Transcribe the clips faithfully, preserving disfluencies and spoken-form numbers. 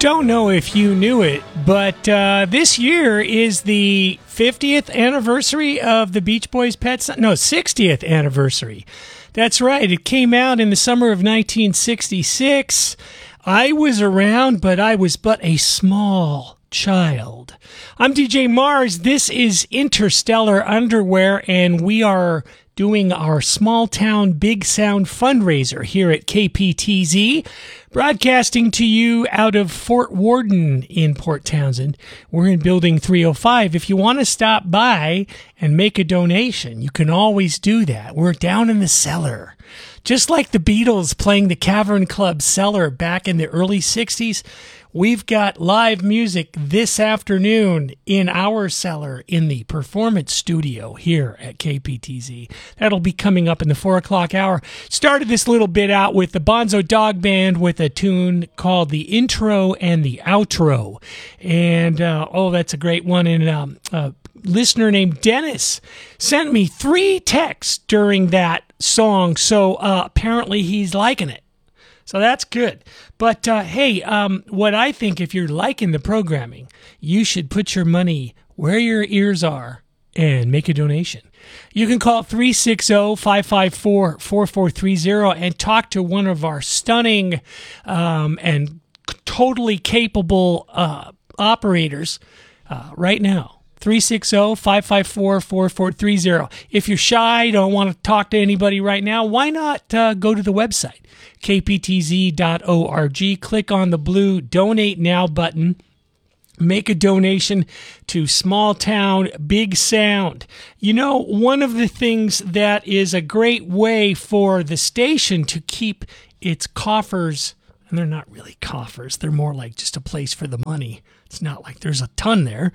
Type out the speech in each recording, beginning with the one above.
Don't know if you knew it, but uh, this year is the fiftieth anniversary of the Beach Boys' Pet Sounds. No, sixtieth anniversary. That's right. It came out in the summer of nineteen sixty-six. I was around, but I was but a small child. I'm D J Mars. This is Interstellar Underwear, and we are doing our small town big sound fundraiser here at K P T Z, broadcasting to you out of Fort Worden in Port Townsend. We're in building three oh five. If you want to stop by and make a donation, you can always do that. We're down in the cellar. Just like the Beatles playing the Cavern Club cellar back in the early sixties, we've got live music this afternoon in our cellar in the performance studio here at K P T Z. That'll be coming up in the four o'clock hour. Started this little bit out with the Bonzo Dog Band with a tune called The Intro and the Outro. And, uh, oh, that's a great one. And um, a listener named Dennis sent me three texts during that song. So uh, apparently he's liking it. So that's good. But, uh, hey, um, what I think, if you're liking the programming, you should put your money where your ears are and make a donation. You can call three six zero, five five four, four four three zero and talk to one of our stunning um, and totally capable uh, operators uh, right now. three six zero, five five four, four four three zero. If you're shy, don't want to talk to anybody right now, why not uh, go to the website, k p t z dot org, click on the blue Donate Now button, make a donation to Small Town Big Sound. You know, one of the things that is a great way for the station to keep its coffers, and they're not really coffers, they're more like just a place for the money. It's not like there's a ton there.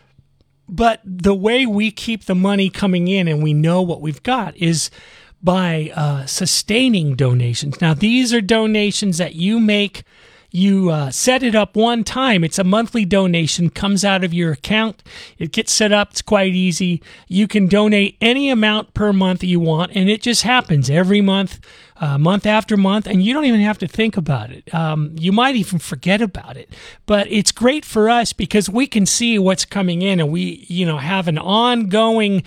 But the way we keep the money coming in and we know what we've got is by uh, sustaining donations. Now, these are donations that you make. You uh, set it up one time. It's a monthly donation, comes out of your account. It gets set up. It's quite easy. You can donate any amount per month you want, and it just happens every month, uh, month after month, and you don't even have to think about it. Um, you might even forget about it, but it's great for us because we can see what's coming in, and we, you know, have an ongoing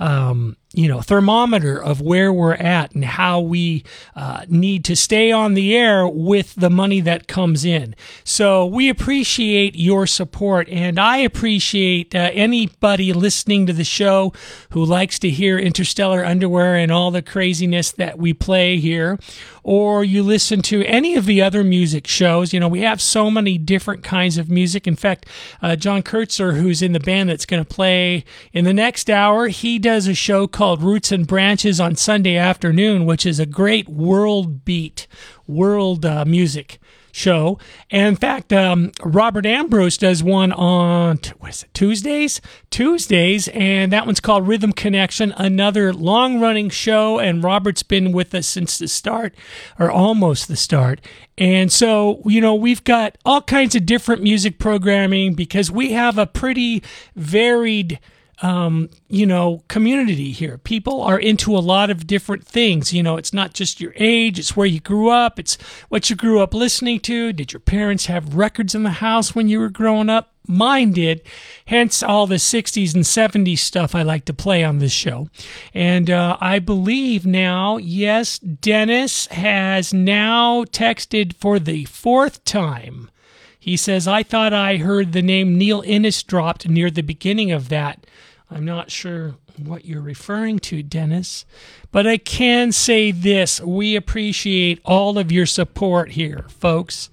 um you know, thermometer of where we're at and how we uh, need to stay on the air with the money that comes in. So we appreciate your support, and I appreciate uh, anybody listening to the show who likes to hear Interstellar Underwear and all the craziness that we play here, or you listen to any of the other music shows. You know, we have so many different kinds of music. In fact, uh, John Kurtzer, who's in the band that's going to play in the next hour, he does a show called called Roots and Branches on Sunday afternoon, which is a great world beat, world uh, music show. And in fact, um, Robert Ambrose does one on what is it, Tuesdays? Tuesdays, and that one's called Rhythm Connection, another long-running show, and Robert's been with us since the start, or almost the start. And so, you know, we've got all kinds of different music programming because we have a pretty varied Um, you know, community here. People are into a lot of different things. You know, it's not just your age, it's where you grew up, it's what you grew up listening to. Did your parents have records in the house when you were growing up? Mine did. Hence all the sixties and seventies stuff I like to play on this show. And uh, I believe now, yes, Dennis has now texted for the fourth time. He says, I thought I heard the name Neil Innes dropped near the beginning of that. I'm not sure what you're referring to, Dennis, but I can say this. We appreciate all of your support here, folks.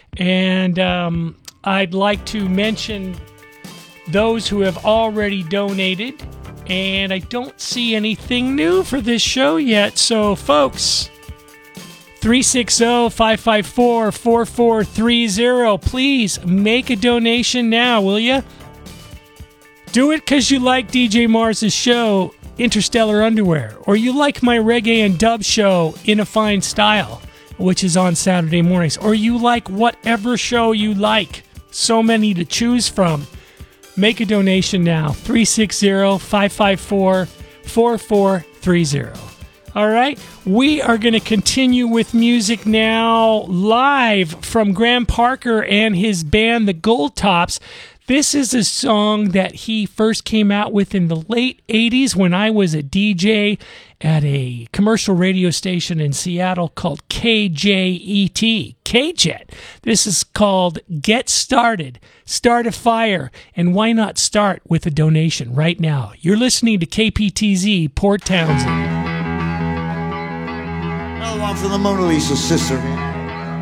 And um, I'd like to mention those who have already donated, and I don't see anything new for this show yet. So, folks, three six zero, five five four, four four three zero. Please make a donation now, will you? Do it because you like D J Mars' show, Interstellar Underwear, or you like my reggae and dub show, In a Fine Style, which is on Saturday mornings, or you like whatever show you like. So many to choose from. Make a donation now, three six zero, five five four, four four three zero. All right, we are going to continue with music now, live from Graham Parker and his band, the Gold Tops. This is a song that he first came out with in the late eighties when I was a D J at a commercial radio station in Seattle called K J E T, K-Jet. This is called Get Started, Start a Fire, and why not start with a donation right now? You're listening to K P T Z, Port Townsend. Another one from the Mona Lisa sister.